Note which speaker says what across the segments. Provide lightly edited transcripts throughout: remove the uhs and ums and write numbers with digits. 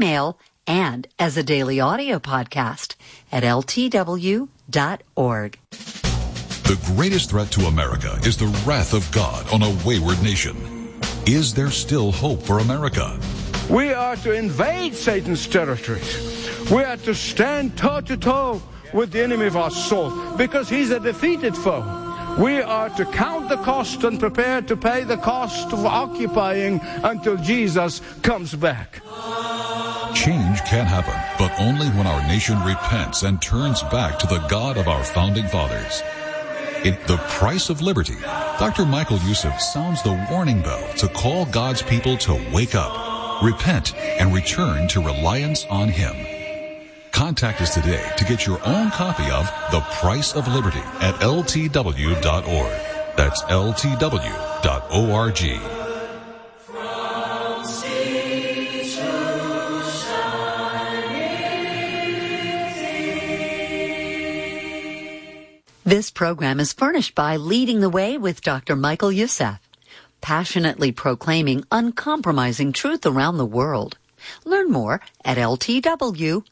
Speaker 1: email and as a daily audio podcast at ltw.org.
Speaker 2: The greatest threat to America is the wrath of God on a wayward nation. Is there still hope for America?
Speaker 3: We are to invade Satan's territories. We are to stand toe-to-toe with the enemy of our soul because he's a defeated foe. We are to count the cost and prepare to pay the cost of occupying until Jesus comes back.
Speaker 2: Change can happen, but only when our nation repents and turns back to the God of our founding fathers. In The Price of Liberty, Dr. Michael Youssef sounds the warning bell to call God's people to wake up, repent, and return to reliance on Him. Contact us today to get your own copy of The Price of Liberty at ltw.org. That's ltw.org.
Speaker 1: This program is furnished by Leading the Way with Dr. Michael Youssef, passionately proclaiming uncompromising truth around the world. Learn more at ltw.org.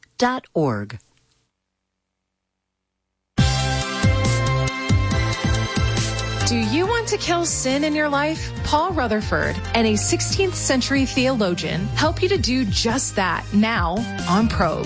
Speaker 4: Do you want to kill sin in your life? Paul Rutherford and a 16th century theologian help you to do just that now on Probe.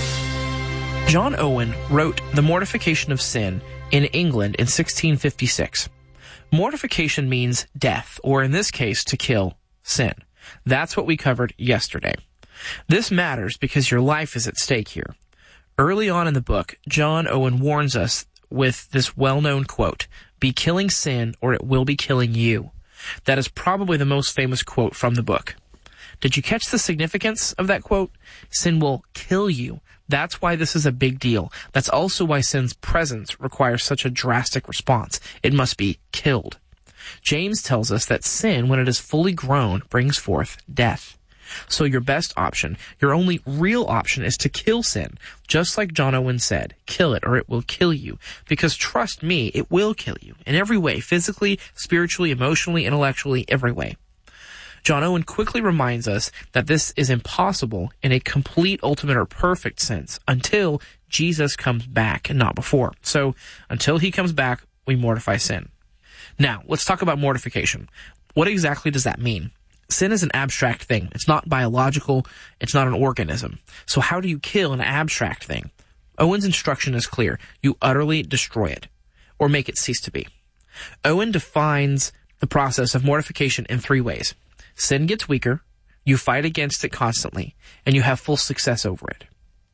Speaker 5: John Owen wrote The Mortification of Sin in England in 1656. Mortification means death, or in this case, to kill sin. That's what we covered yesterday. This matters because your life is at stake here. Early on in the book, John Owen warns us with this well-known quote, "Be killing sin or it will be killing you." That is probably the most famous quote from the book. Did you catch the significance of that quote? Sin will kill you. That's why this is a big deal. That's also why sin's presence requires such a drastic response. It must be killed. James tells us that sin, when it is fully grown, brings forth death. So your best option, your only real option, is to kill sin. Just like John Owen said, kill it or it will kill you. Because trust me, it will kill you. In every way, physically, spiritually, emotionally, intellectually, every way. John Owen quickly reminds us that this is impossible in a complete, ultimate, or perfect sense until Jesus comes back and not before. So until he comes back, we mortify sin. Now, let's talk about mortification. What exactly does that mean? Sin is an abstract thing. It's not biological. It's not an organism. So how do you kill an abstract thing? Owen's instruction is clear. You utterly destroy it, or make it cease to be. Owen defines the process of mortification in 3 ways. Sin gets weaker, you fight against it constantly, and you have full success over it.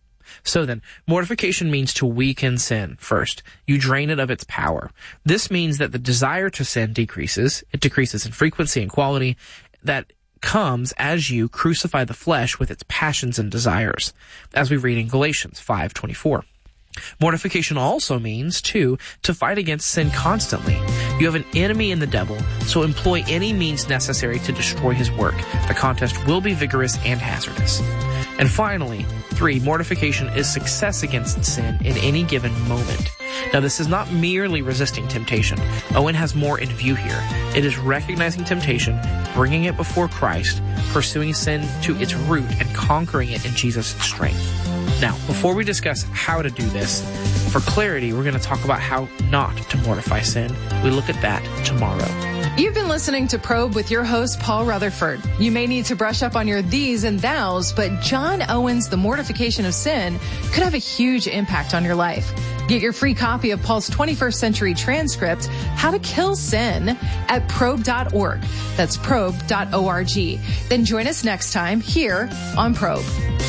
Speaker 5: So then, mortification means to weaken sin first. You drain it of its power. This means that the desire to sin decreases. It decreases in frequency and quality. That comes as you crucify the flesh with its passions and desires, as we read in Galatians 5:24. Mortification also means, too, to fight against sin constantly. You have an enemy in the devil, so employ any means necessary to destroy his work. The contest will be vigorous and hazardous. And finally, 3, mortification is success against sin in any given moment. Now, this is not merely resisting temptation. Owen has more in view here. It is recognizing temptation, bringing it before Christ, pursuing sin to its root, and conquering it in Jesus' strength. Now, before we discuss how to do this, for clarity, we're going to talk about how not to mortify sin. We look at that tomorrow.
Speaker 4: You've been listening to Probe with your host, Paul Rutherford. You may need to brush up on your these and thous, but John Owen's The Mortification of Sin could have a huge impact on your life. Get your free copy of Paul's 21st Century Transcript, How to Kill Sin, at probe.org. That's probe.org. Then join us next time here on Probe.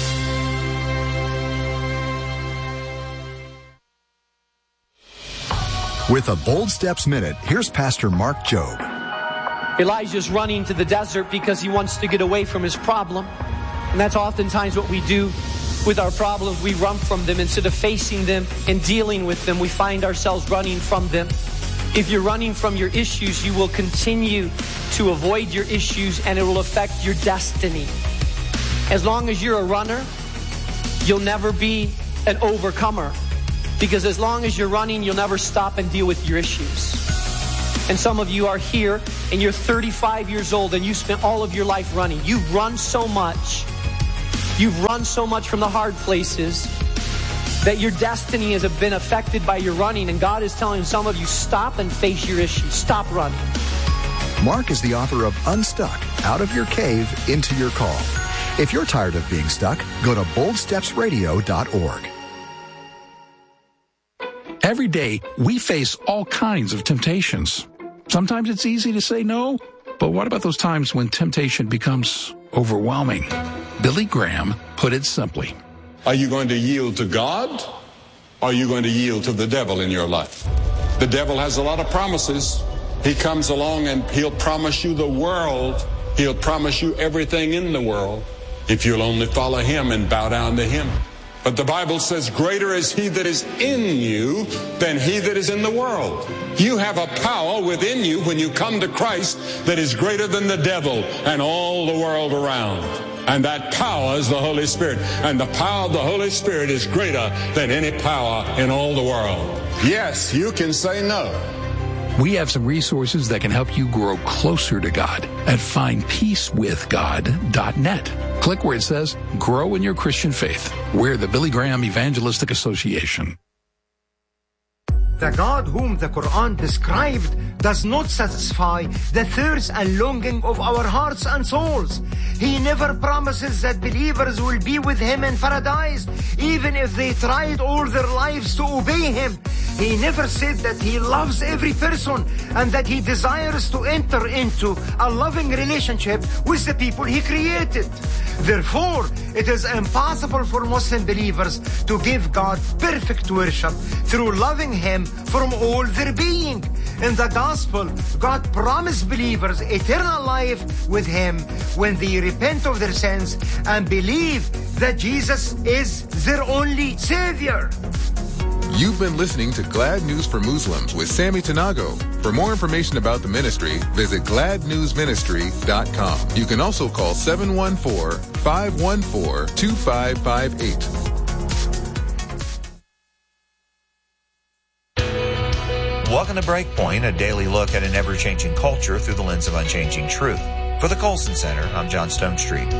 Speaker 6: With a Bold Steps Minute, here's Pastor Mark Jobe.
Speaker 7: Elijah's running to the desert because he wants to get away from his problem. And that's oftentimes what we do with our problems. We run from them. Instead of facing them and dealing with them, we find ourselves running from them. If you're running from your issues, you will continue to avoid your issues and it will affect your destiny. As long as you're a runner, you'll never be an overcomer. Because as long as you're running, you'll never stop and deal with your issues. And some of you are here and you're 35 years old and you spent all of your life running. You've run so much You've run so much from the hard places that your destiny has been affected by your running, and God is telling some of you, stop and face your issues. Stop running.
Speaker 6: Mark is the author of Unstuck, Out of Your Cave, Into Your Call. If you're tired of being stuck, go to boldstepsradio.org.
Speaker 8: Every day, we face all kinds of temptations. Sometimes it's easy to say no, but what about those times when temptation becomes overwhelming? Billy Graham put it simply.
Speaker 9: Are you going to yield to God, or are you going to yield to the devil in your life? The devil has a lot of promises. He comes along and he'll promise you the world. He'll promise you everything in the world if you'll only follow him and bow down to him. But the Bible says, greater is he that is in you than he that is in the world. You have a power within you when you come to Christ that is greater than the devil and all the world around. And that power is the Holy Spirit. And the power of the Holy Spirit is greater than any power in all the world. Yes, you can say no.
Speaker 8: We have some resources that can help you grow closer to God at findpeacewithgod.net. Click where it says, Grow in Your Christian Faith. We're the Billy Graham Evangelistic Association.
Speaker 10: The God whom the Quran described does not satisfy the thirst and longing of our hearts and souls. He never promises that believers will be with Him in paradise, even if they tried all their lives to obey Him. He never said that He loves every person and that He desires to enter into a loving relationship with the people He created. Therefore, it is impossible for Muslim believers to give God perfect worship through loving Him from all their being. In the Gospel, God promised believers eternal life with Him when they repent of their sins and believe that Jesus is their only Savior.
Speaker 11: You've been listening to Glad News for Muslims with Sammy Tanago. For more information about the ministry, visit gladnewsministry.com. You can also call 714-514-2558.
Speaker 12: Welcome to Breakpoint, a daily look at an ever-changing culture through the lens of unchanging truth. For the Colson Center, I'm John Stonestreet.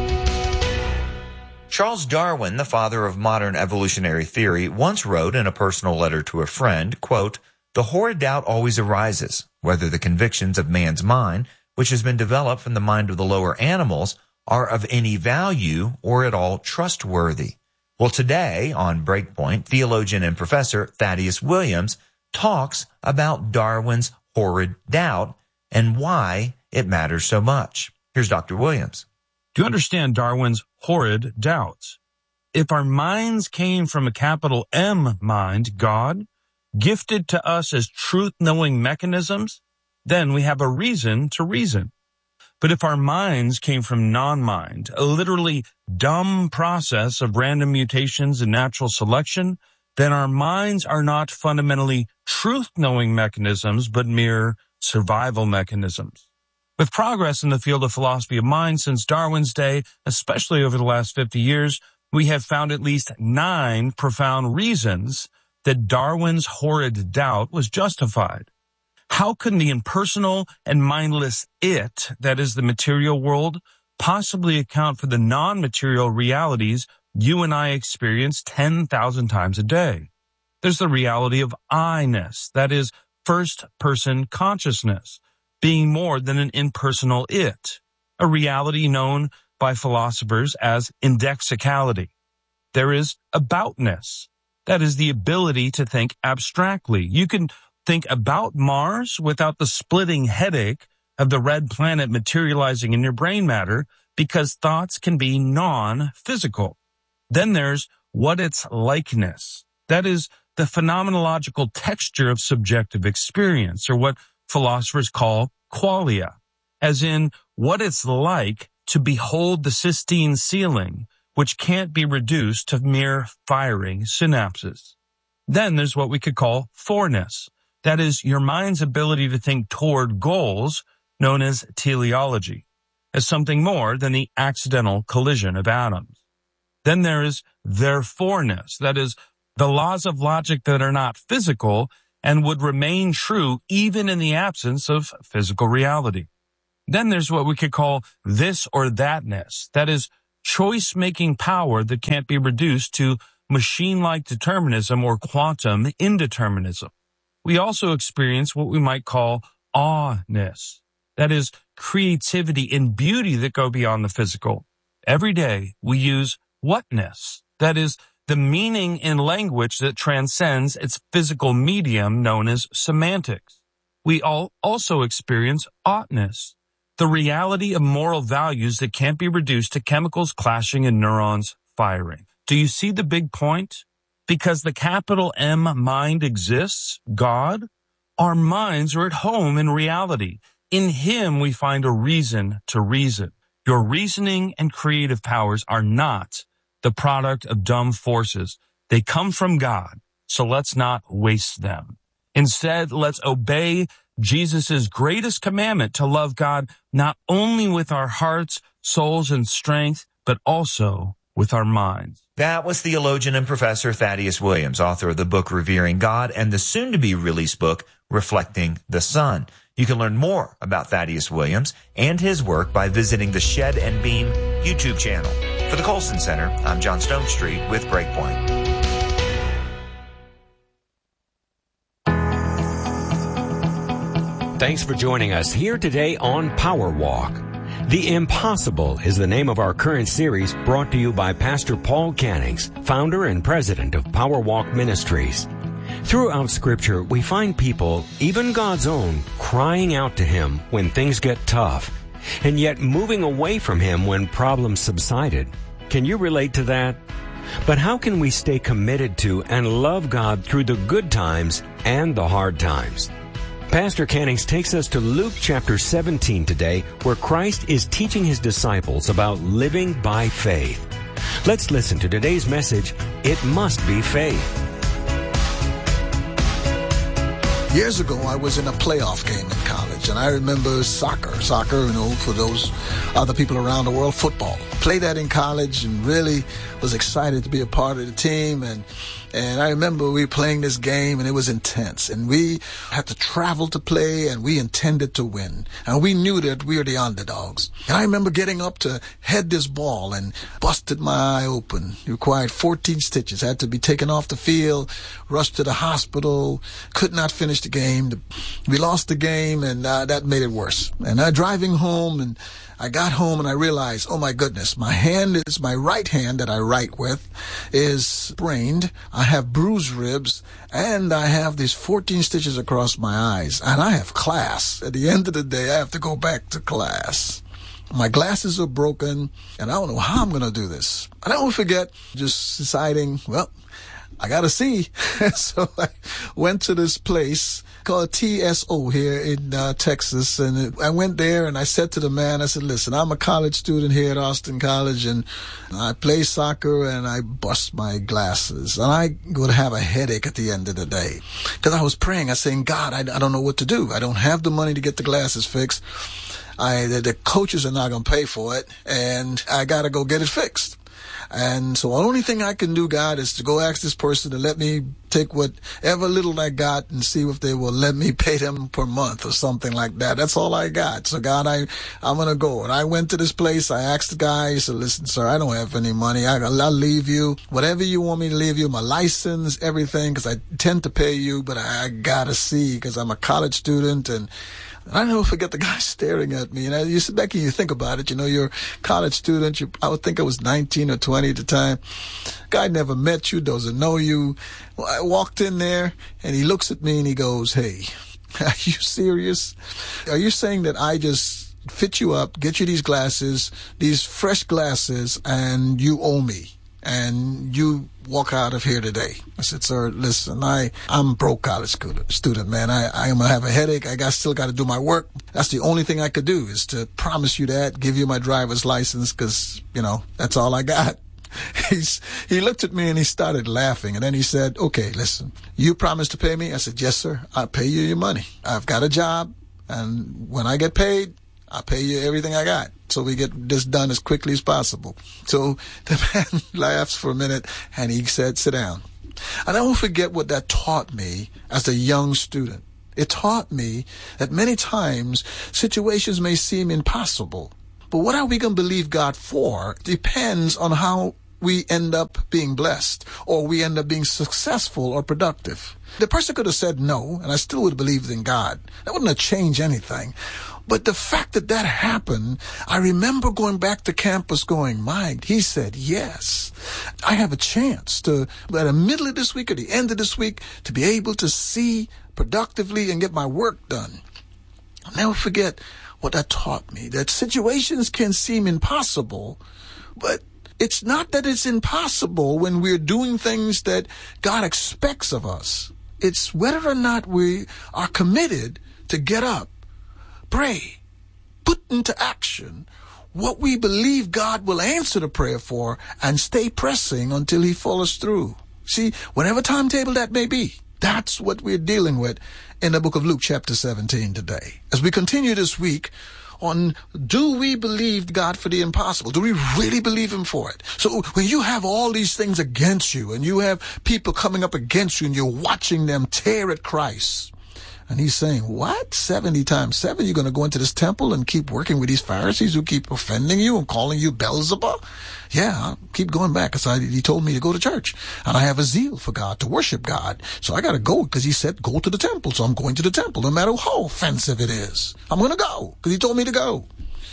Speaker 12: Charles Darwin, the father of modern evolutionary theory, once wrote in a personal letter to a friend, quote, "The horrid doubt always arises, whether the convictions of man's mind, which has been developed from the mind of the lower animals, are of any value or at all trustworthy." Well, today on Breakpoint, theologian and professor Thaddeus Williams talks about Darwin's horrid doubt and why it matters so much. Here's Dr. Williams.
Speaker 13: To understand Darwin's horrid doubts, if our minds came from a capital M mind, God, gifted to us as truth-knowing mechanisms, then we have a reason to reason. But if our minds came from non-mind, a literally dumb process of random mutations and natural selection, then our minds are not fundamentally truth-knowing mechanisms, but mere survival mechanisms. With progress in the field of philosophy of mind since Darwin's day, especially over the last 50 years, we have found at least 9 profound reasons that Darwin's horrid doubt was justified. How can the impersonal and mindless it, that is the material world, possibly account for the non-material realities you and I experience 10,000 times a day? There's the reality of I-ness, that is first-person consciousness, being more than an impersonal it, a reality known by philosophers as indexicality. There is aboutness, that is the ability to think abstractly. You can think about Mars without the splitting headache of the red planet materializing in your brain matter because thoughts can be non-physical. Then there's what it's likeness, that is the phenomenological texture of subjective experience, or what philosophers call qualia, as in what it's like to behold the Sistine ceiling, which can't be reduced to mere firing synapses. Then there's what we could call forness, that is your mind's ability to think toward goals, known as teleology, as something more than the accidental collision of atoms. Then there is thereforeness, that is the laws of logic that are not physical and would remain true even in the absence of physical reality. Then there's what we could call this or thatness, that is choice-making power that can't be reduced to machine-like determinism or quantum indeterminism. We also experience what we might call awe-ness. That is, creativity and beauty that go beyond the physical. Every day, we use whatness. That is, the meaning in language that transcends its physical medium known as semantics. We all also experience oughtness, the reality of moral values that can't be reduced to chemicals clashing and neurons firing. Do you see the big point? Because the capital M mind exists, God, our minds are at home in reality. In Him we find a reason to reason. Your reasoning and creative powers are not the product of dumb forces. They come from God, so let's not waste them. Instead, let's obey Jesus' greatest commandment to love God not only with our hearts, souls, and strength, but also with our minds.
Speaker 12: That was theologian and professor Thaddeus Williams, author of the book Revering God and the soon-to-be-released book Reflecting the Sun. You can learn more about Thaddeus Williams and his work by visiting the Shed and Beam YouTube channel. For the Colson Center, I'm John Stonestreet with Breakpoint.
Speaker 14: Thanks for joining us here today on Power Walk. The Impossible is the name of our current series, brought to you by Pastor Paul Cannings, founder and president of Power Walk Ministries. Throughout Scripture, we find people, even God's own, crying out to Him when things get tough, and yet moving away from Him when problems subsided. Can you relate to that? But how can we stay committed to and love God through the good times and the hard times? Pastor Cannings takes us to Luke chapter 17 today, where Christ is teaching His disciples about living by faith. Let's listen to today's message, It Must Be Faith.
Speaker 15: Years ago, I was in a playoff game in college, and I remember soccer, for those other people around the world, football. Played that in college and really was excited to be a part of the team. And I remember we were playing this game, and it was intense. And we had to travel to play, and we intended to win. And we knew that we were the underdogs. And I remember getting up to head this ball and busted my eye open. It required 14 stitches. Had to be taken off the field, rushed to the hospital, could not finish the game. We lost the game, and that made it worse. And driving home, and I got home and I realized, oh my goodness, my right hand that I write with is sprained. I have bruised ribs, and I have these 14 stitches across my eyes, and I have class. At the end of the day, I have to go back to class. My glasses are broken, and I don't know how I'm going to do this. And I don't forget just deciding, well, I got to see. So I went to this place called TSO here in Texas, and I went there and I said to the man, I said, listen, I'm a college student here at Austin College, and I play soccer and I bust my glasses, and I go to have a headache at the end of the day. Because I was praying, I was saying, God, I don't know what to do. I don't have the money to get the glasses fixed. The coaches are not going to pay for it, and I got to go get it fixed. And so the only thing I can do, God, is to go ask this person to let me take whatever little I got and see if they will let me pay them per month or something like that. That's all I got. So, God, I'm going to go. And I went to this place. I asked the guy. He said, listen, sir, I don't have any money. I'll leave you. Whatever you want me to leave you, my license, everything, because I tend to pay you, but I got to see because I'm a college student. And I never forget the guy staring at me. And you sit back and you think about it. You know, you're a college student. I would think I was 19 or 20 at the time. Guy never met you, doesn't know you. Well, I walked in there, and he looks at me, and he goes, hey, are you serious? Are you saying that I just fit you up, get you these glasses, these fresh glasses, and you owe me? And you walk out of here today. I said, sir, listen, I'm a broke college student, man. I'm going to have a headache. Still got to do my work. That's the only thing I could do is to promise you that, give you my driver's license, because, that's all I got. He looked at me and he started laughing. And then he said, okay, listen, you promised to pay me? I said, yes, sir. I'll pay you your money. I've got a job. And when I get paid, I'll pay you everything I got, so we get this done as quickly as possible. So the man laughs for a minute, and he said, sit down. And I won't forget what that taught me as a young student. It taught me that many times situations may seem impossible, But what are we going to believe God for depends on how we end up being blessed, or we end up being successful or productive. The person could have said no, and I still would have believed in God. That wouldn't have changed anything. But the fact that that happened, I remember going back to campus going, Mike, he said, yes, I have a chance to, at the middle of this week or the end of this week, to be able to see productively and get my work done. I'll never forget what that taught me, that situations can seem impossible, but it's not that it's impossible when we're doing things that God expects of us. It's whether or not we are committed to get up, pray, put into action what we believe God will answer the prayer for, and stay pressing until he follows through. See, whatever timetable that may be, that's what we're dealing with in the book of Luke chapter 17 today. As we continue this week on, do we believe God for the impossible? Do we really believe him for it? So when you have all these things against you, and you have people coming up against you, and you're watching them tear at Christ, and he's saying, what? 70 times 7? You're going to go into this temple and keep working with these Pharisees who keep offending you and calling you Beelzebub? Yeah, I'll keep going back because he told me to go to church. And I have a zeal for God, to worship God. So I got to go because he said, go to the temple. So I'm going to the temple, no matter how offensive it is. I'm going to go because he told me to go.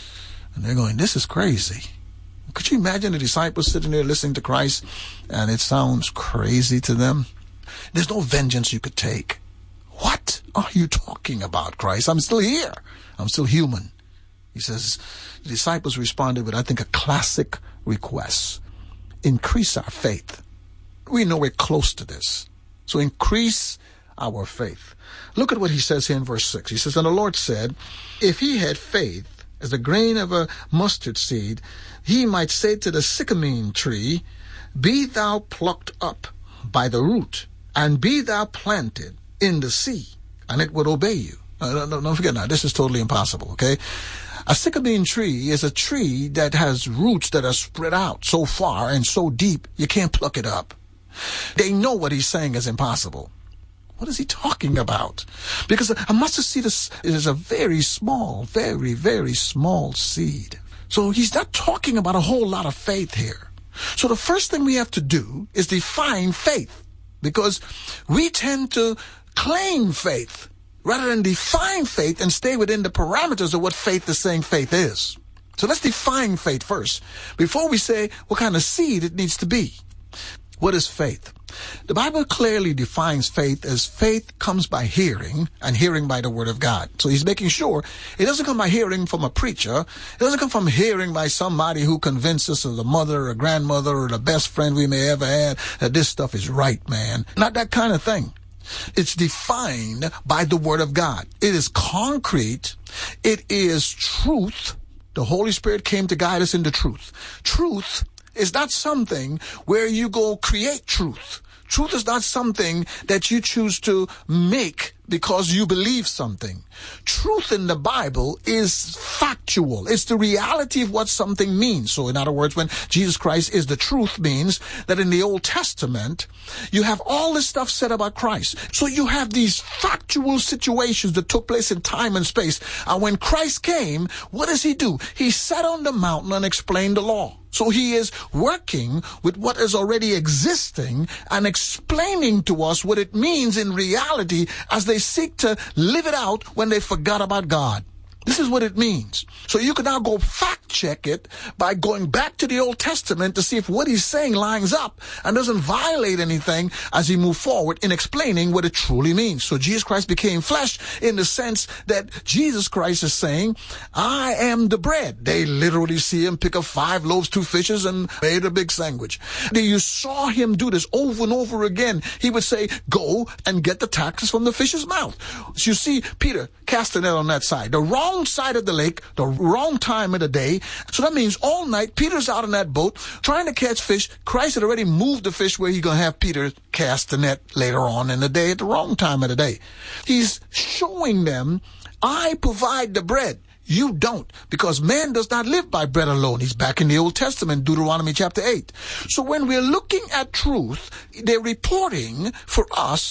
Speaker 15: And they're going, this is crazy. Could you imagine the disciples sitting there listening to Christ, and it sounds crazy to them? There's no vengeance you could take. What are you talking about, Christ? I'm still here. I'm still human. He says, the disciples responded with, I think, a classic request. Increase our faith. We know we're close to this. So increase our faith. Look at what he says here in verse 6. He says, and the Lord said, if he had faith as the grain of a mustard seed, he might say to the sycamore tree, be thou plucked up by the root, and be thou planted in the sea, and it would obey you. Don't forget now, this is totally impossible, okay? A sycamore tree is a tree that has roots that are spread out so far and so deep, you can't pluck it up. They know what he's saying is impossible. What is he talking about? Because a mustard seed is a very small, very, very small seed. So he's not talking about a whole lot of faith here. So the first thing we have to do is define faith, because we tend to claim faith rather than define faith and stay within the parameters of what faith is saying faith is. So let's define faith first before we say what kind of seed it needs to be. What is faith? The Bible clearly defines faith as faith comes by hearing, and hearing by the word of God. So he's making sure it doesn't come by hearing from a preacher. It doesn't come from hearing by somebody who convinced us, or the mother or grandmother or the best friend we may ever had, that this stuff is right, man. Not that kind of thing. It's defined by the word of God. It is concrete. It is truth. The Holy Spirit came to guide us into truth. Truth is not something where you go create truth. Truth is not something that you choose to make because you believe something. Truth in the Bible is factual. It's the reality of what something means. So in other words, when Jesus Christ is the truth, means that in the Old Testament, you have all this stuff said about Christ. So you have these factual situations that took place in time and space. And when Christ came, what does he do? He sat on the mountain and explained the law. So he is working with what is already existing and explaining to us what it means in reality as they seek to live it out when they forgot about God. This is what it means. So you can now go fact check it by going back to the Old Testament to see if what he's saying lines up and doesn't violate anything as he moves forward in explaining what it truly means. So Jesus Christ became flesh in the sense that Jesus Christ is saying, I am the bread. They literally see him pick up 5 loaves, 2 fishes, and made a big sandwich. You saw him do this over and over again. He would say, go and get the taxes from the fish's mouth. So you see Peter cast the net on that side. The wrong side of the lake, the wrong time of the day. So that means all night, Peter's out in that boat trying to catch fish. Christ had already moved the fish where he's going to have Peter cast the net later on in the day at the wrong time of the day. He's showing them, I provide the bread. You don't, because man does not live by bread alone. He's back in the Old Testament, Deuteronomy chapter 8. So when we're looking at truth, they're reporting for us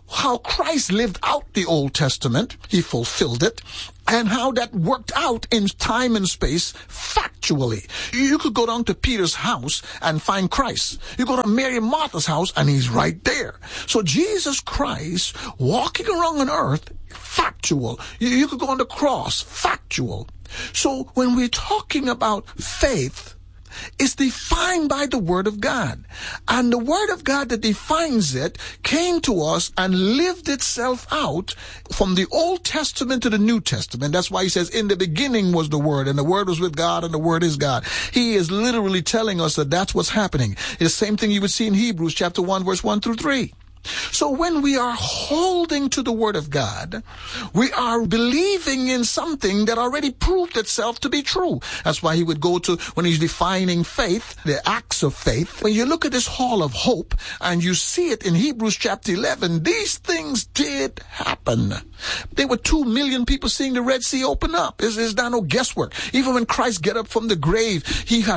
Speaker 15: how Christ lived out the Old Testament. He fulfilled it. And how that worked out in time and space factually. You could go down to Peter's house and find Christ. You go to Mary and Martha's house and he's right there. So Jesus Christ walking around on earth, factual. You could go on the cross, factual. So when we're talking about faith, it's defined by the Word of God. And the Word of God that defines it came to us and lived itself out from the Old Testament to the New Testament. That's why he says, in the beginning was the Word, and the Word was with God, and the Word is God. He is literally telling us that that's what's happening. It's the same thing you would see in Hebrews chapter 1, verse 1 through 3. So when we are holding to the Word of God, we are believing in something that already proved itself to be true. That's why he would go to, when he's defining faith, the acts of faith. When you look at this hall of hope and you see it in Hebrews chapter 11, these things did happen. There were 2 million people seeing the Red Sea open up. It's not no guesswork. Even when Christ get up from the grave, he had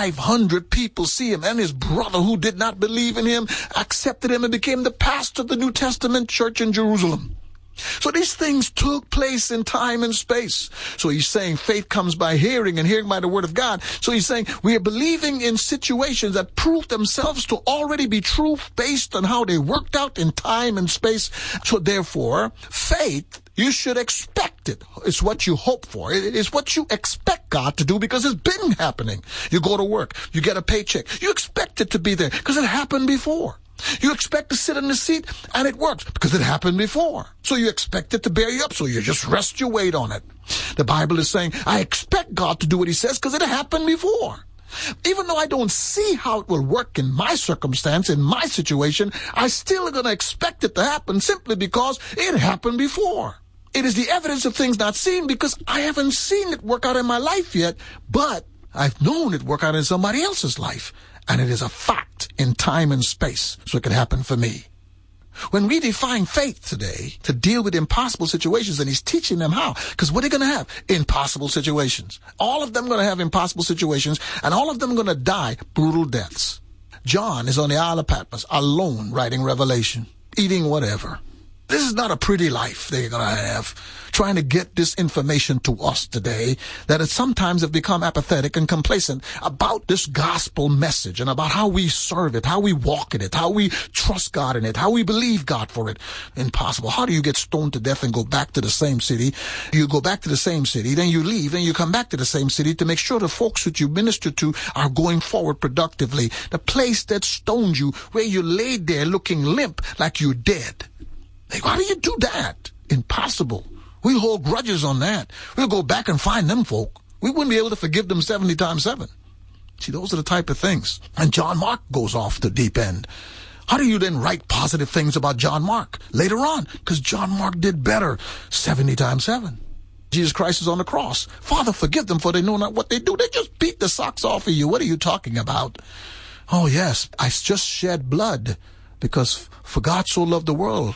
Speaker 15: 500 people see him, and his brother who did not believe in him accepted him and became the pastor of the New Testament church in Jerusalem. So these things took place in time and space. So he's saying faith comes by hearing, and hearing by the Word of God. So he's saying we are believing in situations that prove themselves to already be true based on how they worked out in time and space. So therefore, faith, you should expect it. It's what you hope for. It is what you expect God to do because it's been happening. You go to work, you get a paycheck. You expect it to be there because it happened before. You expect to sit in the seat, and it works because it happened before. So you expect it to bear you up, so you just rest your weight on it. The Bible is saying, I expect God to do what he says because it happened before. Even though I don't see how it will work in my circumstance, in my situation, I still am going to expect it to happen simply because it happened before. It is the evidence of things not seen because I haven't seen it work out in my life yet, but I've known it work out in somebody else's life. And it is a fact in time and space, so it can happen for me. When we define faith today to deal with impossible situations, and he's teaching them how, because what are they going to have? Impossible situations. All of them going to have impossible situations, and all of them are going to die brutal deaths. John is on the Isle of Patmos, alone, writing Revelation, eating whatever. This is not a pretty life they're going to have, trying to get this information to us today, that it sometimes have become apathetic and complacent about this gospel message and about how we serve it, how we walk in it, how we trust God in it, how we believe God for it. Impossible. How do you get stoned to death and go back to the same city? You go back to the same city, then you leave, and you come back to the same city to make sure the folks that you minister to are going forward productively. The place that stoned you, where you laid there looking limp like you're dead. Like, why do you do that? Impossible. We hold grudges on that. We'll go back and find them folk. We wouldn't be able to forgive them 70 times 7. See, those are the type of things. And John Mark goes off the deep end. How do you then write positive things about John Mark later on? Because John Mark did better 70 times 7. Jesus Christ is on the cross. Father, forgive them, for they know not what they do. They just beat the socks off of you. What are you talking about? Oh, yes, I just shed blood. Because for God so loved the world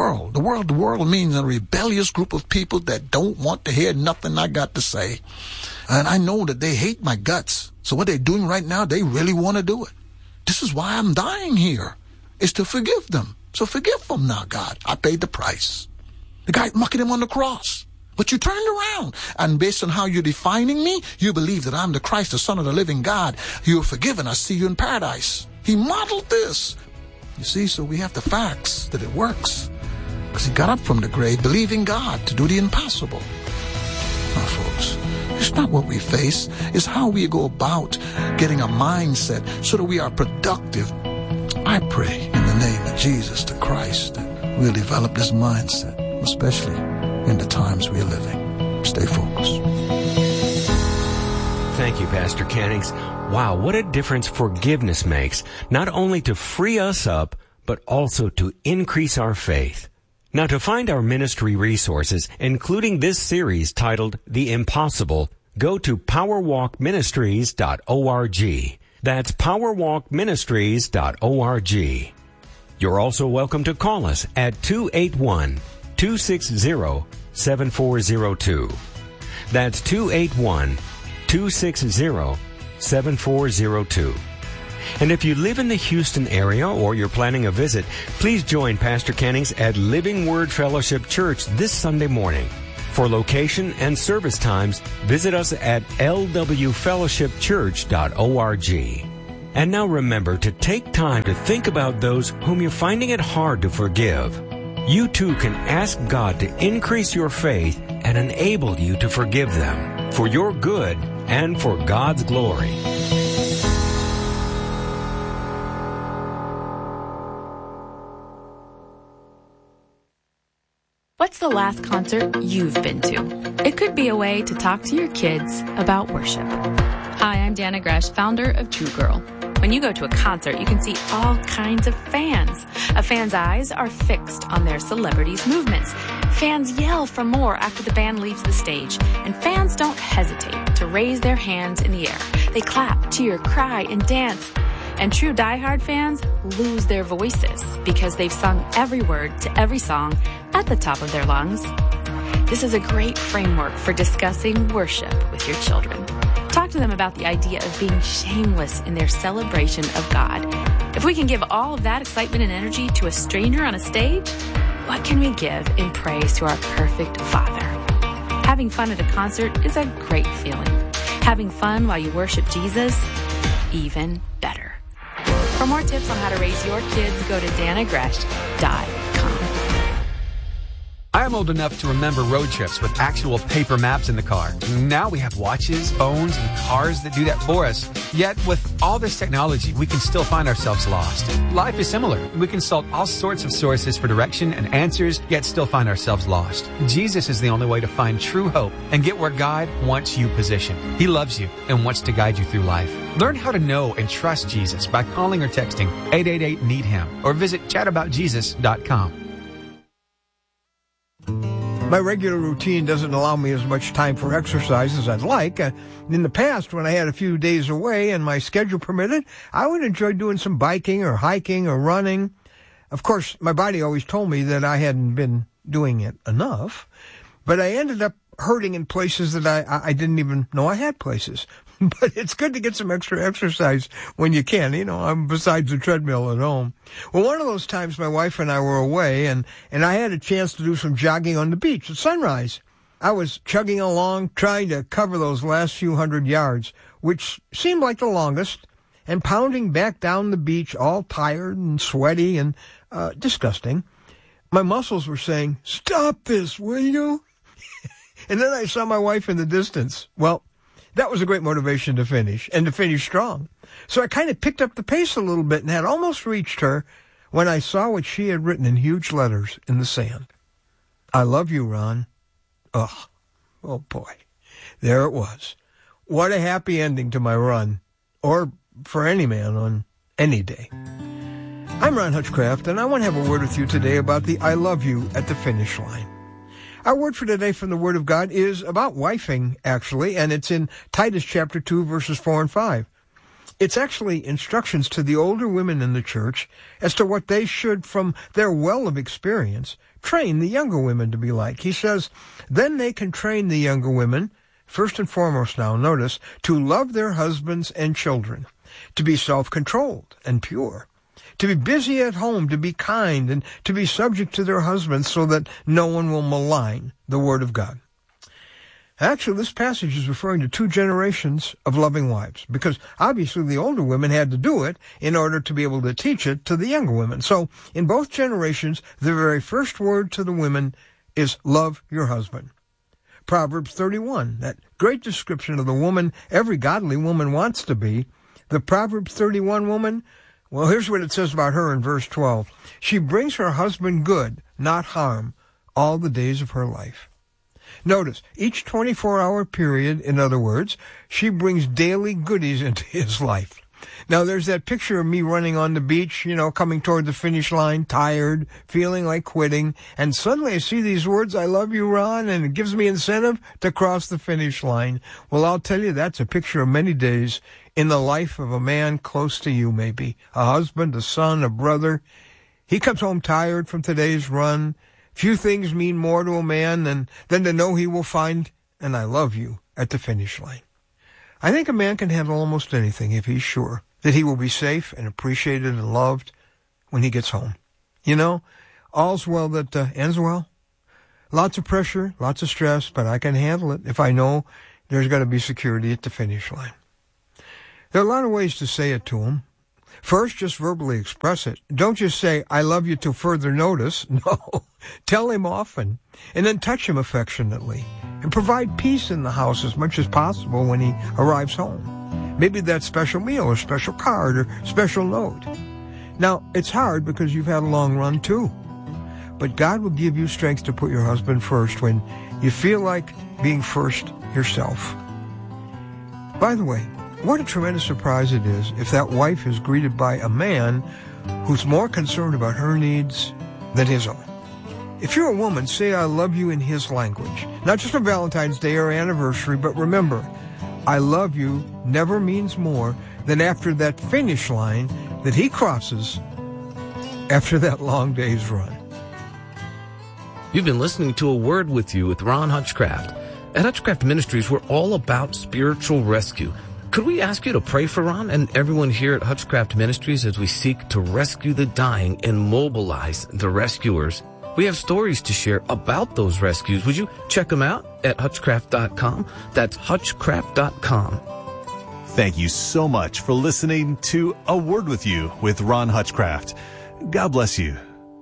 Speaker 15: means a rebellious group of people that don't want to hear nothing I got to say. And I know that they hate my guts. So what they're doing right now, they really want to do it. This is why I'm dying here, is to forgive them. So forgive them now, God. I paid the price. The guy mucking him on the cross. But you turned around, and based on how you're defining me, you believe that I'm the Christ, the Son of the living God. You're forgiven. I see you in paradise. He modeled this. You see, so we have the facts that it works. Because he got up from the grave believing God to do the impossible. Now, folks, it's not what we face. It's how we go about getting a mindset so that we are productive. I pray in the name of Jesus the Christ that we'll develop this mindset, especially in the times we're living. Stay focused.
Speaker 14: Thank you, Pastor Cannings. Wow, what a difference forgiveness makes, not only to free us up, but also to increase our faith. Now, to find our ministry resources, including this series titled The Impossible, go to powerwalkministries.org. That's powerwalkministries.org. You're also welcome to call us at 281-260-7402. That's 281-260-7402. And if you live in the Houston area or you're planning a visit, please join Pastor Cannings at Living Word Fellowship Church this Sunday morning. For location and service times, visit us at lwfellowshipchurch.org. And now remember to take time to think about those whom you're finding it hard to forgive. You too can ask God to increase your faith and enable you to forgive them for your good and for God's glory.
Speaker 16: What's the last concert you've been to? It could be a way to talk to your kids about worship. Hi, I'm Dana Gresh, founder of True Girl. When you go to a concert, you can see all kinds of fans. A fan's eyes are fixed on their celebrities' movements. Fans yell for more after the band leaves the stage. And fans don't hesitate to raise their hands in the air. They clap, cheer, cry, and dance. And true diehard fans lose their voices because they've sung every word to every song at the top of their lungs. This is a great framework for discussing worship with your children. Talk to them about the idea of being shameless in their celebration of God. If we can give all of that excitement and energy to a stranger on a stage, what can we give in praise to our perfect Father? Having fun at a concert is a great feeling. Having fun while you worship Jesus, even better. For more tips on how to raise your kids, go to danagresh.com.
Speaker 17: I am old enough to remember road trips with actual paper maps in the car. Now we have watches, phones, and cars that do that for us. Yet, with all this technology, we can still find ourselves lost. Life is similar. We consult all sorts of sources for direction and answers, yet still find ourselves lost. Jesus is the only way to find true hope and get where God wants you positioned. He loves you and wants to guide you through life. Learn how to know and trust Jesus by calling or texting 888-NEED-HIM or visit chataboutjesus.com.
Speaker 18: My regular routine doesn't allow me as much time for exercise as I'd like. In the past, when I had a few days away and my schedule permitted, I would enjoy doing some biking or hiking or running. Of course, my body always told me that I hadn't been doing it enough, but I ended up hurting in places that I didn't even know I had places. But it's good to get some extra exercise when you can, besides the treadmill at home. Well, one of those times my wife and I were away, and I had a chance to do some jogging on the beach at sunrise. I was chugging along, trying to cover those last few 100 yards, which seemed like the longest, and pounding back down the beach, all tired and sweaty and disgusting. My muscles were saying, "Stop this, will you?" And then I saw my wife in the distance. Well, that was a great motivation to finish, and to finish strong. So I kind of picked up the pace a little bit and had almost reached her when I saw what she had written in huge letters in the sand. "I love you, Ron." Oh boy. There it was. What a happy ending to my run, or for any man on any day. I'm Ron Hutchcraft, and I want to have a word with you today about the I love you at the finish line. Our word for today from the Word of God is about wifing, actually, and it's in Titus chapter 2, verses 4 and 5. It's actually instructions to the older women in the church as to what they should, from their well of experience, train the younger women to be like. He says, then they can train the younger women, first and foremost now, notice, to love their husbands and children, to be self-controlled and pure, to be busy at home, to be kind, and to be subject to their husbands so that no one will malign the Word of God. Actually, this passage is referring to two generations of loving wives, because obviously the older women had to do it in order to be able to teach it to the younger women. So in both generations, the very first word to the women is love your husband. Proverbs 31, that great description of the woman every godly woman wants to be. The Proverbs 31 woman, well, here's what it says about her in verse 12. She brings her husband good, not harm, all the days of her life. Notice, each 24-hour period, in other words, she brings daily goodies into his life. Now, there's that picture of me running on the beach, coming toward the finish line, tired, feeling like quitting, and suddenly I see these words, I love you, Ron, and it gives me incentive to cross the finish line. Well, I'll tell you, that's a picture of many days in the life of a man close to you, maybe. A husband, a son, a brother. He comes home tired from today's run. Few things mean more to a man than to know he will find an I love you at the finish line. I think a man can handle almost anything if he's sure that he will be safe and appreciated and loved when he gets home. You know, all's well that ends well. Lots of pressure, lots of stress, but I can handle it if I know there's got to be security at the finish line. There are a lot of ways to say it to him. First, just verbally express it. Don't just say, I love you till further notice. No. Tell him often, and then touch him affectionately, and provide peace in the house as much as possible when he arrives home. Maybe that special meal or special card or special note. Now, it's hard because you've had a long run too. But God will give you strength to put your husband first when you feel like being first yourself. By the way, what a tremendous surprise it is if that wife is greeted by a man who's more concerned about her needs than his own. If you're a woman, say I love you in his language. Not just on Valentine's Day or anniversary, but remember, I love you never means more than after that finish line that he crosses after that long day's run.
Speaker 19: You've been listening to A Word With You with Ron Hutchcraft. At Hutchcraft Ministries, we're all about spiritual rescue. Could we ask you to pray for Ron and everyone here at Hutchcraft Ministries as we seek to rescue the dying and mobilize the rescuers? We have stories to share about those rescues. Would you check them out at Hutchcraft.com? That's Hutchcraft.com.
Speaker 20: Thank you so much for listening to A Word With You with Ron Hutchcraft. God bless you.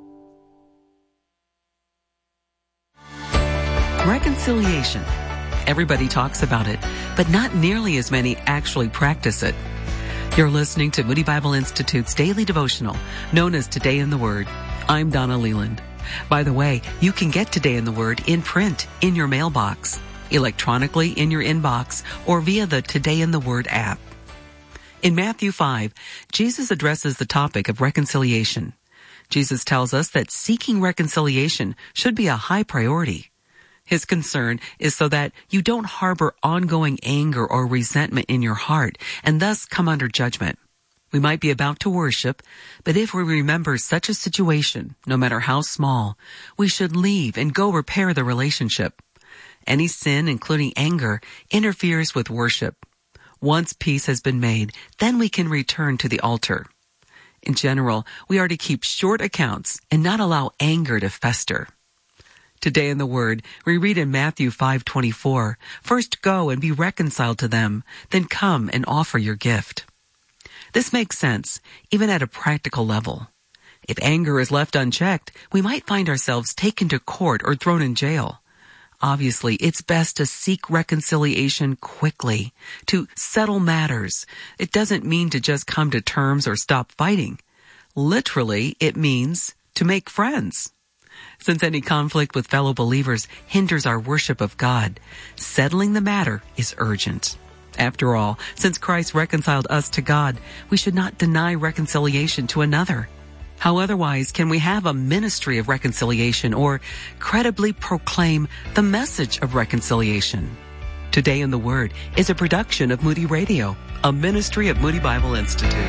Speaker 21: Reconciliation. Everybody talks about it, but not nearly as many actually practice it. You're listening to Moody Bible Institute's daily devotional, known as Today in the Word. I'm Donna Leland. By the way, you can get Today in the Word in print in your mailbox, electronically in your inbox, or via the Today in the Word app. In Matthew 5, Jesus addresses the topic of reconciliation. Jesus tells us that seeking reconciliation should be a high priority. His concern is so that you don't harbor ongoing anger or resentment in your heart and thus come under judgment. We might be about to worship, but if we remember such a situation, no matter how small, we should leave and go repair the relationship. Any sin, including anger, interferes with worship. Once peace has been made, then we can return to the altar. In general, we are to keep short accounts and not allow anger to fester. Today in the Word, we read in Matthew 5:24, "First go and be reconciled to them, then come and offer your gift." This makes sense, even at a practical level. If anger is left unchecked, we might find ourselves taken to court or thrown in jail. Obviously, it's best to seek reconciliation quickly, to settle matters. It doesn't mean to just come to terms or stop fighting. Literally, it means to make friends. Since any conflict with fellow believers hinders our worship of God, settling the matter is urgent. After all, since Christ reconciled us to God, we should not deny reconciliation to another. How otherwise can we have a ministry of reconciliation or credibly proclaim the message of reconciliation? Today in the Word is a production of Moody Radio, a ministry of Moody Bible Institute.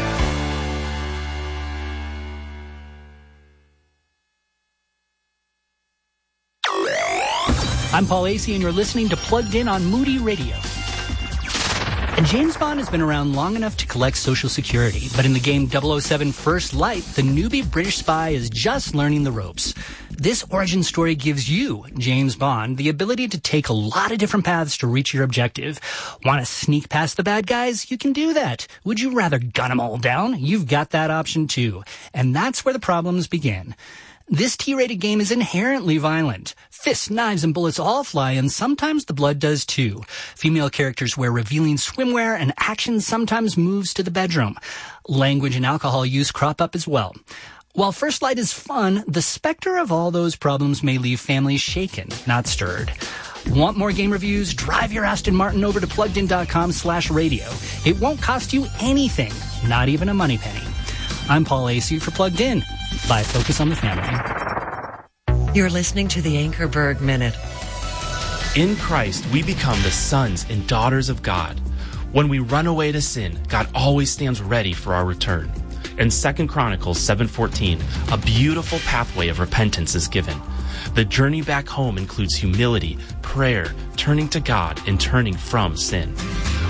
Speaker 22: I'm Paul Asay, and you're listening to Plugged In on Moody Radio. And James Bond has been around long enough to collect Social Security, but in the game 007 First Light, the newbie British spy is just learning the ropes. This origin story gives you, James Bond, the ability to take a lot of different paths to reach your objective. Want to sneak past the bad guys? You can do that. Would you rather gun them all down? You've got that option too. And that's where the problems begin. This T-rated game is inherently violent. Fists, knives, and bullets all fly, and sometimes the blood does too. Female characters wear revealing swimwear, and action sometimes moves to the bedroom. Language and alcohol use crop up as well. While First Light is fun, the specter of all those problems may leave families shaken, not stirred. Want more game reviews? Drive your Aston Martin over to PluggedIn.com/radio. It won't cost you anything, not even a money penny. I'm Paul Asay for Plugged In. By Focus on the Family.
Speaker 23: You're listening to the Anchorberg Minute.
Speaker 5: In Christ, we become the sons and daughters of God. When we run away to sin, God always stands ready for our return. In 2 Chronicles 7:14, a beautiful pathway of repentance is given. The journey back home includes humility, prayer, turning to God, and turning from sin.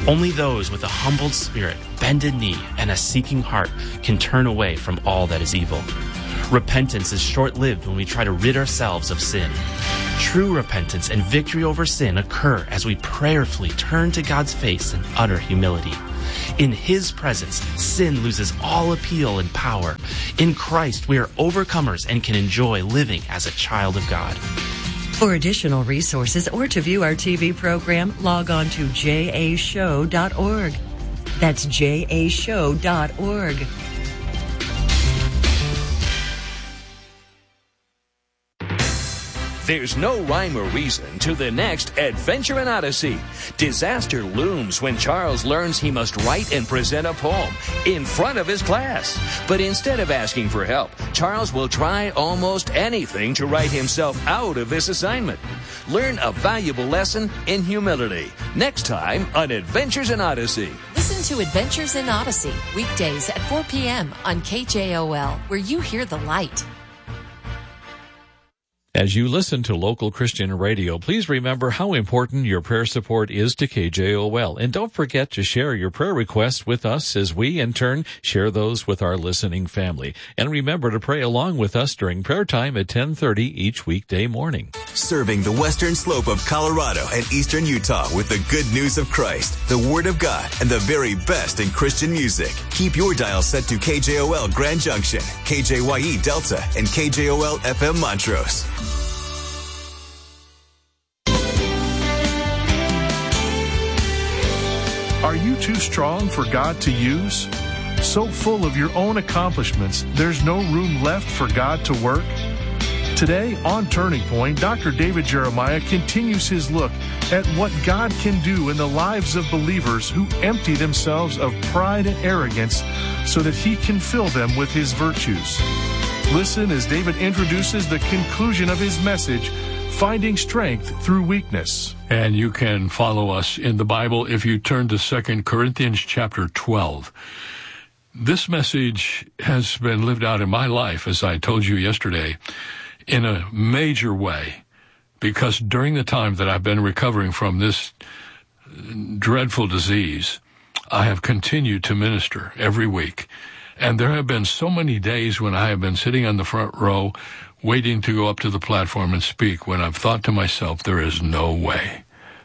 Speaker 1: Only those with a humbled spirit, bended knee, and a seeking heart can turn away from all that is evil. Repentance is short-lived when we try to rid ourselves of sin. True repentance and victory over sin occur as we prayerfully turn to God's face in utter humility. In His presence, sin loses all appeal and power. In Christ, we are overcomers and can enjoy living as a child of God.
Speaker 23: For additional resources or to view our TV program, log on to jashow.org. That's jashow.org.
Speaker 2: There's no rhyme or reason to the next Adventure in Odyssey. Disaster looms when Charles learns he must write and present a poem in front of his class. But instead of asking for help, Charles will try almost anything to write himself out of this assignment. Learn a valuable lesson in humility. Next time on Adventures in Odyssey.
Speaker 3: Listen to Adventures in Odyssey, weekdays at 4 p.m. on KJOL, where you hear the light.
Speaker 24: As you listen to local Christian radio, please remember how important your prayer support is to KJOL. And don't forget to share your prayer requests with us as we, in turn, share those with our listening family. And remember to pray along with us during prayer time at 10:30 each weekday morning.
Speaker 25: Serving the western slope of Colorado and eastern Utah with the good news of Christ, the Word of God, and the very best in Christian music. Keep your dial set to KJOL Grand Junction, KJYE Delta, and KJOL FM Montrose.
Speaker 26: Are you too strong for God to use? So full of your own accomplishments, there's no room left for God to work? Today, on Turning Point, Dr. David Jeremiah continues his look at what God can do in the lives of believers who empty themselves of pride and arrogance so that He can fill them with His virtues. Listen as David introduces the conclusion of his message, Finding Strength Through Weakness.
Speaker 8: And you can follow us in the Bible if you turn to 2 Corinthians chapter 12. This message has been lived out in my life, as I told you yesterday, in a major way, because during the time that I've been recovering from this dreadful disease, I have continued to minister every week. And there have been so many days when I have been sitting on the front row waiting to go up to the platform and speak, when I've thought to myself, there is no way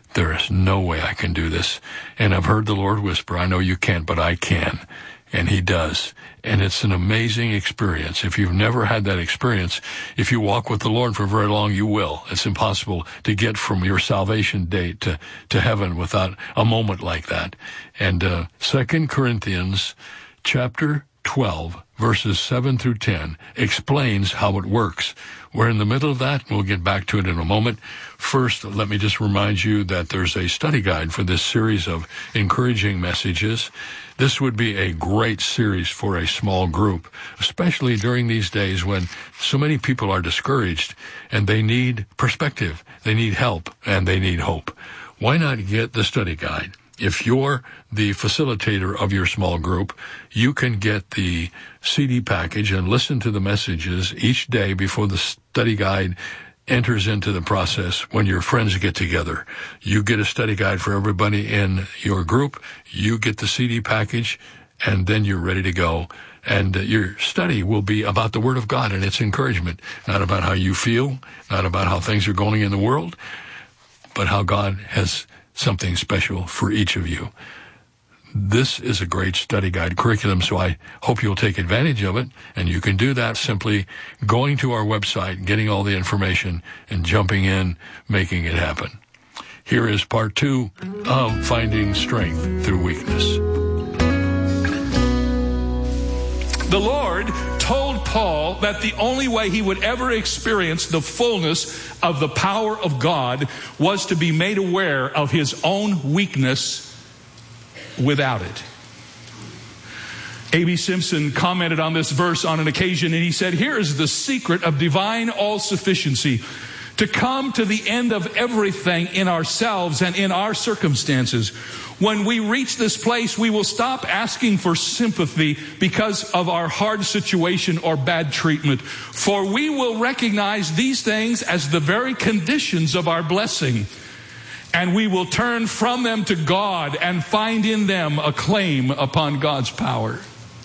Speaker 8: I can do this. And I've heard the Lord whisper, I know you can't, but I can. And He does. And it's an amazing experience. If you've never had that experience, if you walk with the Lord for very long, you will. It's impossible to get from your salvation date to heaven without a moment like that. And 2 Corinthians chapter 12, verses 7 through 10, explains how it works. We're in the middle of that, and we'll get back to it in a moment. First, let me just remind you that there's a study guide for this series of encouraging messages. This would be a great series for a small group, especially during these days when so many people are discouraged and they need perspective, they need help, and they need hope. Why not get the study guide? If you're the facilitator of your small group, you can get the CD package and listen to the messages each day before the study guide enters into the process when your friends get together. You get a study guide for everybody in your group, you get the CD package, and then you're ready to go. And your study will be about the Word of God and its encouragement, not about how you feel, not about how things are going in the world, but how God has something special for each of you. This is a great study guide curriculum, so I hope you'll take advantage of it. And you can do that simply going to our website, getting all the information, and jumping in, making it happen. Here is part 2 of Finding Strength Through Weakness.
Speaker 27: The Lord told Paul that the only way he would ever experience the fullness of the power of God was to be made aware of his own weakness without it. A.B. Simpson commented on this verse on an occasion, and he said, here is the secret of divine all-sufficiency: to come to the end of everything in ourselves and in our circumstances. When we reach this place, we will stop asking for sympathy because of our hard situation or bad treatment, for we will recognize these things as the very conditions of our blessing. and we will turn from them to God and find in them a claim upon God's power.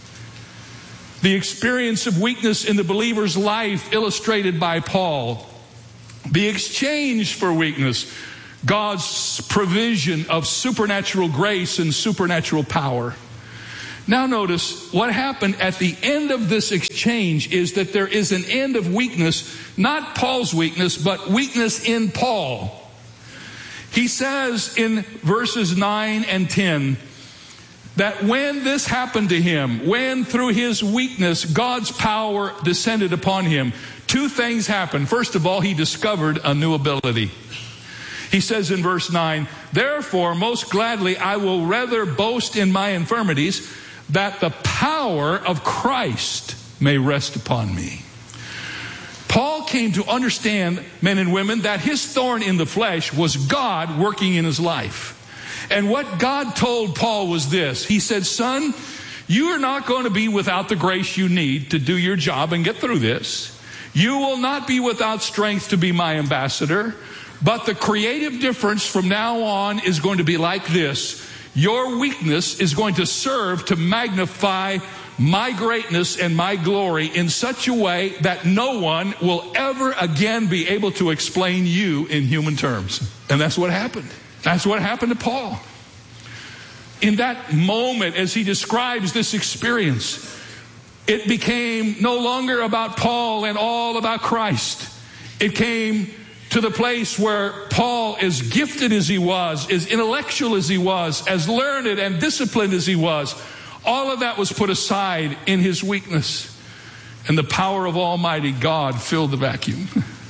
Speaker 27: The experience of weakness in the believer's life illustrated by Paul. The exchange for weakness, God's provision of supernatural grace and supernatural power. Now notice what happened at the end of this exchange is that there is an end of weakness, not Paul's weakness, but weakness in Paul. He says in verses 9 and 10 that when this happened to him, when through his weakness God's power descended upon him, two things happened. First of all, he discovered a new ability. He says in verse 9, therefore, most gladly I will rather boast in my infirmities, that the power of Christ may rest upon me. Paul came to understand, men and women, that his thorn in the flesh was God working in his life. And what God told Paul was this. He said, son, you are not going to be without the grace you need to do your job and get through this. You will not be without strength to be my ambassador. But the creative difference from now on is going to be like this. Your weakness is going to serve to magnify my greatness and my glory in such a way that no one will ever again be able to explain you in human terms. And that's what happened. That's what happened to Paul. In that moment, as he describes this experience, it became no longer about Paul and all about Christ. It came to the place where Paul, as gifted as he was, as intellectual as he was, as learned and disciplined as he was, all of that was put aside in his weakness. And the power of Almighty God filled the vacuum.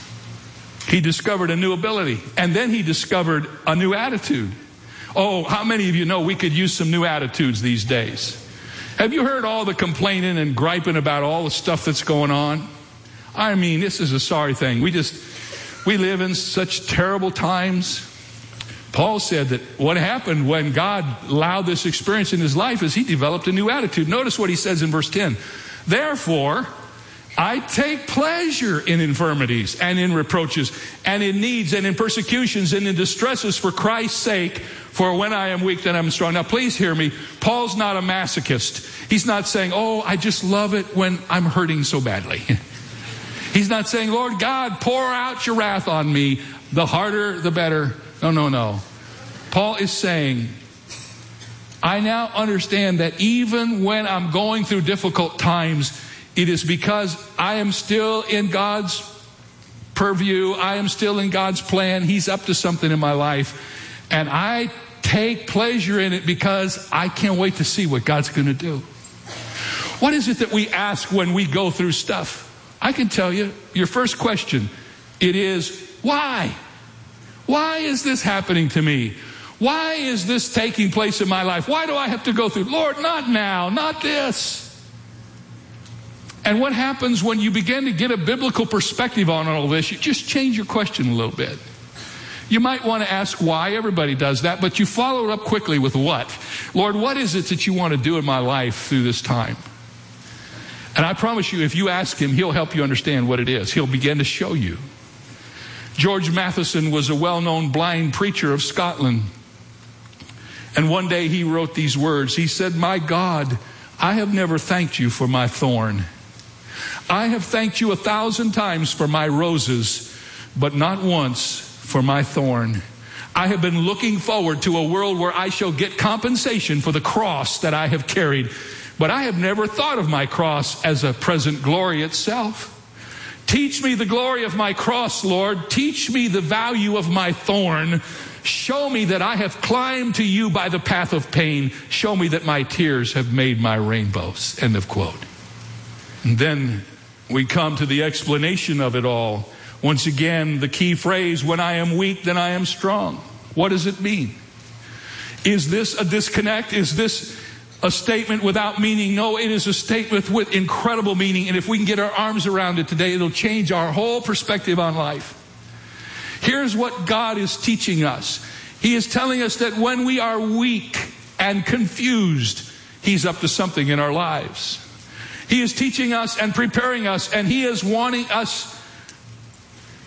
Speaker 27: He discovered a new ability. And then he discovered a new attitude. Oh, how many of you know we could use some new attitudes these days? Have you heard all the complaining and griping about all the stuff that's going on? I mean, this is a sorry thing. We live in such terrible times. Paul said that what happened when God allowed this experience in his life is he developed a new attitude. Notice what he says in verse 10. Therefore, I take pleasure in infirmities and in reproaches and in needs and in persecutions and in distresses for Christ's sake. For when I am weak, then I'm strong. Now, please hear me. Paul's not a masochist. He's not saying, oh, I just love it when I'm hurting so badly. He's not saying, Lord God, pour out your wrath on me. The harder, the better. No. Paul is saying, I now understand that even when I'm going through difficult times, it is because I am still in God's purview. I am still in God's plan. He's up to something in my life. And I take pleasure in it because I can't wait to see what God's going to do. What is it that we ask when we go through stuff? I can tell you, your first question, it is, why? Why is this happening to me? Why is this taking place in my life? Why do I have to go through? Lord, not now, not this. And what happens when you begin to get a biblical perspective on all this? You just change your question a little bit. You might want to ask why. Everybody does that, but you follow it up quickly with what? Lord, what is it that you want to do in my life through this time? And I promise you, if you ask him, he'll help you understand what it is. He'll begin to show you. George Matheson was a well-known blind preacher of Scotland. And one day he wrote these words. He said, my God, I have never thanked you for my thorn. I have thanked you 1,000 times for my roses, but not once for my thorn. I have been looking forward to a world where I shall get compensation for the cross that I have carried. But I have never thought of my cross as a present glory itself. Teach me the glory of my cross, Lord. Teach me the value of my thorn. Show me that I have climbed to you by the path of pain. Show me that my tears have made my rainbows. End of quote. And then we come to the explanation of it all. Once again, the key phrase, when I am weak, then I am strong. What does it mean? Is this a disconnect? Is this a statement without meaning? No, it is a statement with incredible meaning. And if we can get our arms around it today, it'll change our whole perspective on life. Here's what God is teaching us. He is telling us that when we are weak and confused, He's up to something in our lives. He is teaching us and preparing us, and He is wanting us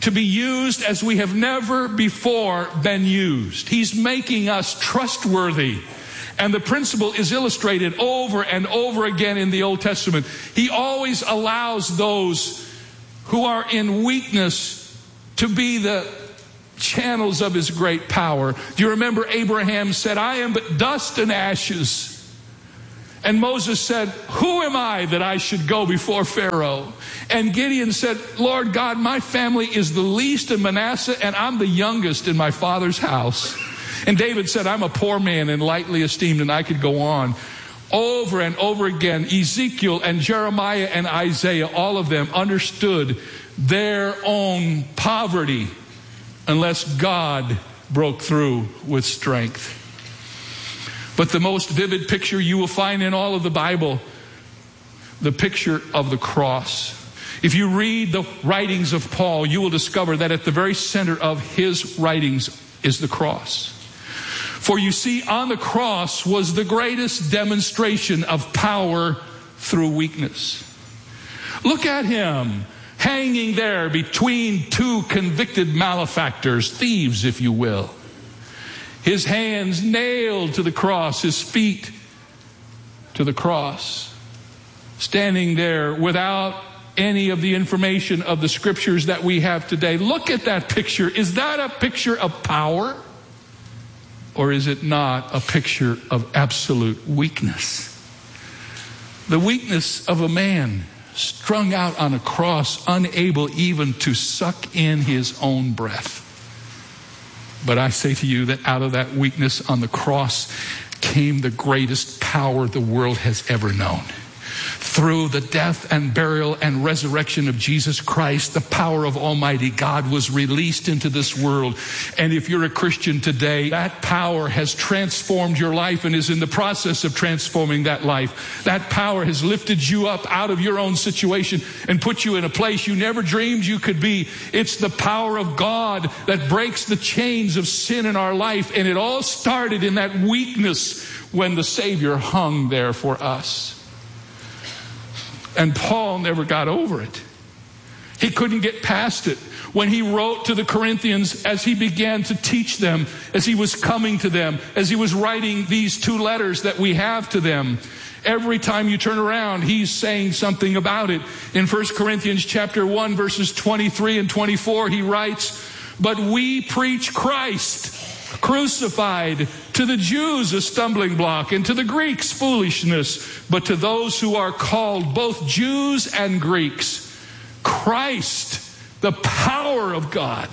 Speaker 27: to be used as we have never before been used. He's making us trustworthy. And the principle is illustrated over and over again in the Old Testament. He always allows those who are in weakness to be the channels of his great power. Do you remember Abraham said, I am but dust and ashes. And Moses said, who am I that I should go before Pharaoh? And Gideon said, Lord God, my family is the least in Manasseh, and I'm the youngest in my father's house. And David said, I'm a poor man and lightly esteemed, and I could go on. Over and over again, Ezekiel and Jeremiah and Isaiah, all of them understood their own poverty unless God broke through with strength. But the most vivid picture you will find in all of the Bible, the picture of the cross. If you read the writings of Paul, you will discover that at the very center of his writings is the cross. For you see, on the cross was the greatest demonstration of power through weakness. Look at him hanging there between two convicted malefactors, thieves, if you will. His hands nailed to the cross, his feet to the cross, standing there without any of the information of the scriptures that we have today. Look at that picture. Is that a picture of power? Or is it not a picture of absolute weakness? The weakness of a man strung out on a cross, unable even to suck in his own breath. But I say to you that out of that weakness on the cross came the greatest power the world has ever known. Through the death and burial and resurrection of Jesus Christ, the power of Almighty God was released into this world. And if you're a Christian today, that power has transformed your life and is in the process of transforming that life. That power has lifted you up out of your own situation and put you in a place you never dreamed you could be. It's the power of God that breaks the chains of sin in our life. And it all started in that weakness when the Savior hung there for us. And Paul never got over it. He couldn't get past it. When he wrote to the Corinthians, as he began to teach them, as he was coming to them, as he was writing these two letters that we have to them, every time you turn around, he's saying something about it. In 1 Corinthians chapter 1, verses 23 and 24, he writes, but we preach Christ crucified, to the Jews a stumbling block, and to the Greeks foolishness, but to those who are called, both Jews and Greeks, Christ, the power of God.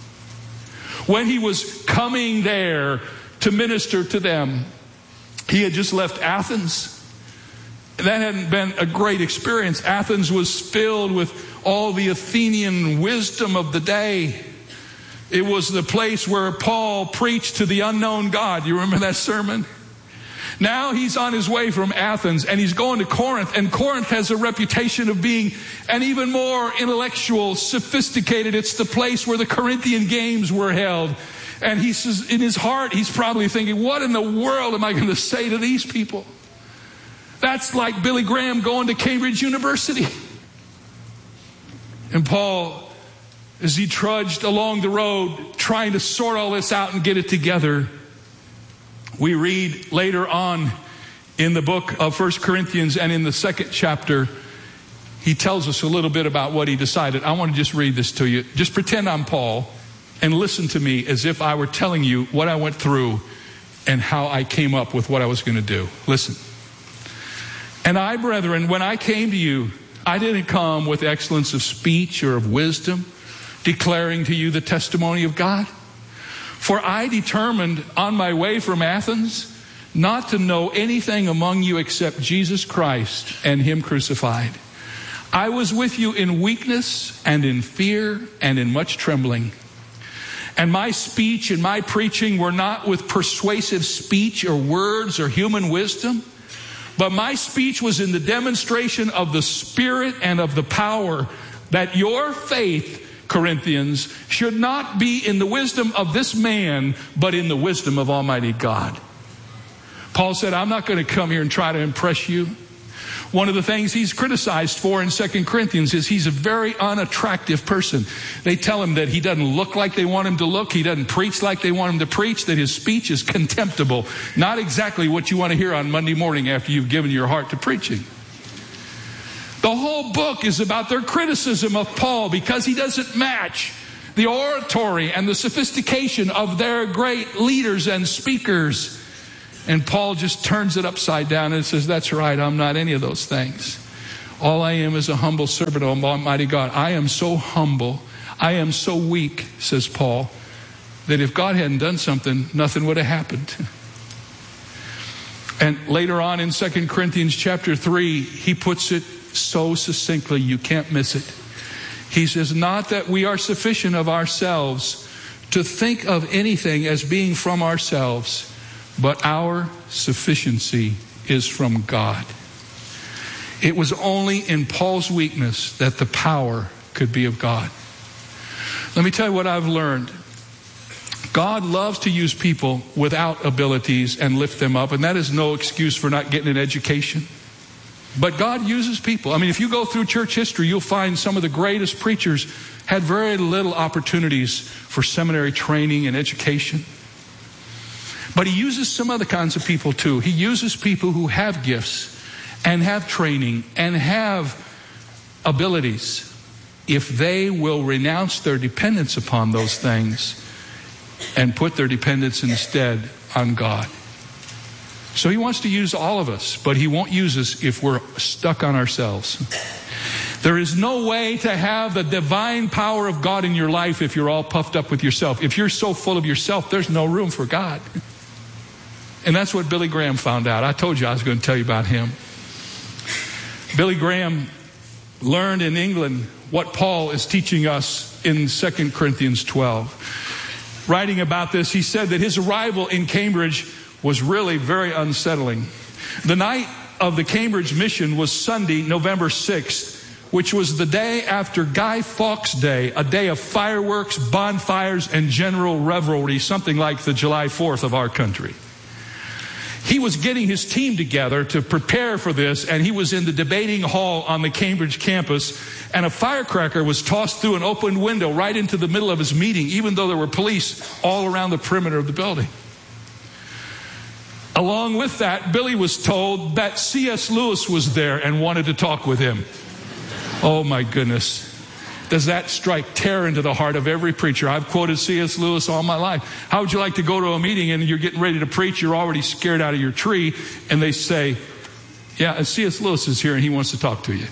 Speaker 27: When he was coming there to minister to them, he had just left Athens. That hadn't been a great experience. Athens was filled with all the Athenian wisdom of the day. It was the place where Paul preached to the unknown God. You remember that sermon? Now he's on his way from Athens and he's going to Corinth. And Corinth has a reputation of being an even more intellectual, sophisticated. It's the place where the Corinthian games were held. And he says, in his heart, he's probably thinking, what in the world am I going to say to these people? That's like Billy Graham going to Cambridge University. And Paul, as he trudged along the road trying to sort all this out and get it together, we read later on in the book of 1 Corinthians and in the second chapter, he tells us a little bit about what he decided. I want to just read this to you. Just pretend I'm Paul and listen to me as if I were telling you what I went through and how I came up with what I was going to do. Listen. And I, brethren, when I came to you, I didn't come with excellence of speech or of wisdom, declaring to you the testimony of God. For I determined on my way from Athens not to know anything among you except Jesus Christ and him crucified. I was with you in weakness and in fear and in much trembling. And my speech and my preaching were not with persuasive speech or words or human wisdom, but my speech was in the demonstration of the Spirit and of the power, that your faith, Corinthians, should not be in the wisdom of this man, but in the wisdom of Almighty God. Paul said, I'm not going to come here and try to impress you. One of the things he's criticized for in 2 Corinthians is he's a very unattractive person. They tell him that he doesn't look like they want him to look. He doesn't preach like they want him to preach, that his speech is contemptible. Not exactly what you want to hear on Monday morning after you've given your heart to preaching. The whole book is about their criticism of Paul because he doesn't match the oratory and the sophistication of their great leaders and speakers. And Paul just turns it upside down and says, that's right, I'm not any of those things. All I am is a humble servant of Almighty God. I am so humble, I am so weak, says Paul, that if God hadn't done something, nothing would have happened. And later on in 2 Corinthians chapter 3, he puts it so succinctly, you can't miss it. He says, not that we are sufficient of ourselves to think of anything as being from ourselves, but our sufficiency is from God. It was only in Paul's weakness that the power could be of God. Let me tell you what I've learned. God loves to use people without abilities and lift them up, and that is no excuse for not getting an education. But God uses people. I mean, if you go through church history, you'll find some of the greatest preachers had very little opportunities for seminary training and education. But he uses some other kinds of people too. He uses people who have gifts and have training and have abilities if they will renounce their dependence upon those things and put their dependence instead on God. So he wants to use all of us, but he won't use us if we're stuck on ourselves. There is no way to have the divine power of God in your life if you're all puffed up with yourself. If you're so full of yourself, there's no room for God. And that's what Billy Graham found out. I told you I was going to tell you about him. Billy Graham learned in England what Paul is teaching us in 2 Corinthians 12. Writing about this, he said that his arrival in Cambridge was really very unsettling. The night of the Cambridge mission was Sunday, November 6th, which was the day after Guy Fawkes Day, a day of fireworks, bonfires, and general revelry, something like the July 4th of our country. He was getting his team together to prepare for this, and he was in the debating hall on the Cambridge campus, and a firecracker was tossed through an open window right into the middle of his meeting, even though there were police all around the perimeter of the building. Along with that, Billy was told that C.S. Lewis was there and wanted to talk with him. Oh my goodness. Does that strike terror into the heart of every preacher? I've quoted C.S. Lewis all my life. How would you like to go to a meeting and you're getting ready to preach, you're already scared out of your tree, and they say, yeah, C.S. Lewis is here and he wants to talk to you.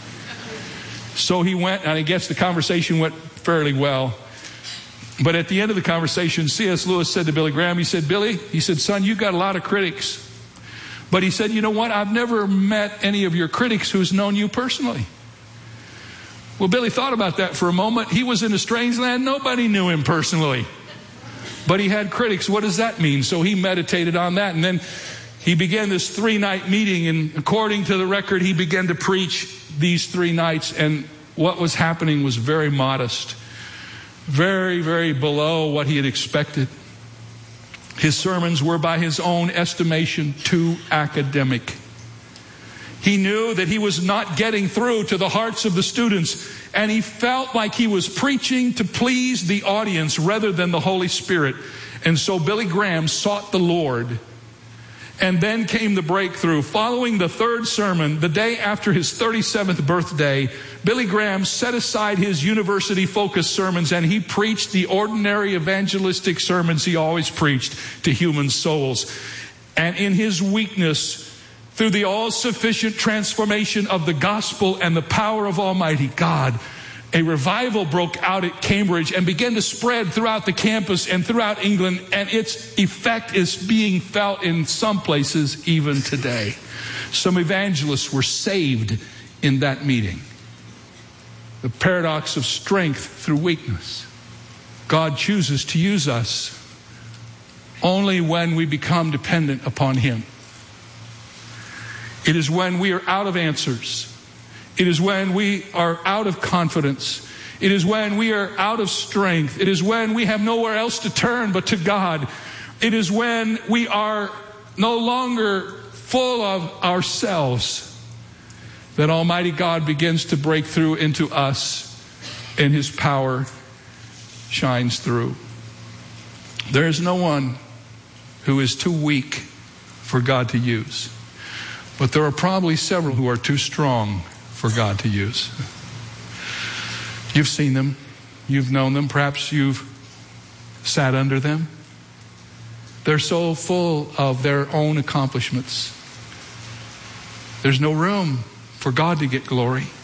Speaker 27: So he went, and I guess the conversation went fairly well. But at the end of the conversation, C.S. Lewis said to Billy Graham, he said, Billy, he said, son, you've got a lot of critics. But he said, you know what? I've never met any of your critics who's known you personally. Well, Billy thought about that for a moment. He was in a strange land. Nobody knew him personally. But he had critics. What does that mean? So he meditated on that. And then he began this 3-night meeting. And according to the record, he began to preach these 3 nights. And what was happening was very modest. Very, very below what he had expected. His sermons were, by his own estimation, too academic. He knew that he was not getting through to the hearts of the students, and he felt like he was preaching to please the audience rather than the Holy Spirit. And so Billy Graham sought the Lord. And then came the breakthrough. Following the 3rd sermon, the day after his 37th birthday, Billy Graham set aside his university-focused sermons and he preached the ordinary evangelistic sermons he always preached to human souls. And in his weakness, through the all-sufficient transformation of the gospel and the power of Almighty God, a revival broke out at Cambridge and began to spread throughout the campus and throughout England, and its effect is being felt in some places even today. Some evangelists were saved in that meeting. The paradox of strength through weakness. God chooses to use us only when we become dependent upon Him. It is when we are out of answers. It is when we are out of confidence. It is when we are out of strength. It is when we have nowhere else to turn but to God. It is when we are no longer full of ourselves that Almighty God begins to break through into us and His power shines through. There is no one who is too weak for God to use. But there are probably several who are too strong for God to use. You've seen them. You've known them. Perhaps you've sat under them. They're so full of their own accomplishments. There's no room for God to get glory.